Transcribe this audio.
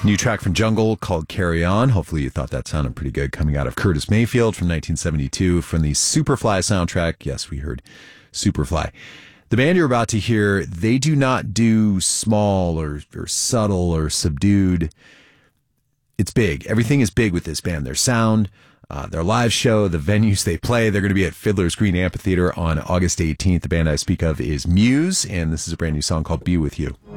New track from Jungle called Carry On. Hopefully you thought that sounded pretty good, coming out of Curtis Mayfield from 1972 from the Superfly soundtrack. Yes, we heard Superfly. The band you're about to hear, they do not do small or subtle or subdued. It's big. Everything is big with this band. Their sound, their live show, the venues they play. They're going to be at Fiddler's Green Amphitheater on August 18th. The band I speak of is Muse, and this is a brand new song called Be With You.